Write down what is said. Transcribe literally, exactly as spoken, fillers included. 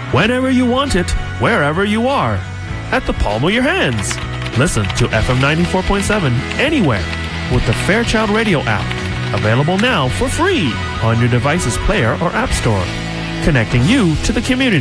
whenever you want it, wherever you are, at the palm of your hands. Listen to F M ninety-four point seven anywhere with the Fairchild Radio app, available now for free on your device's player or app store, connecting you to the community.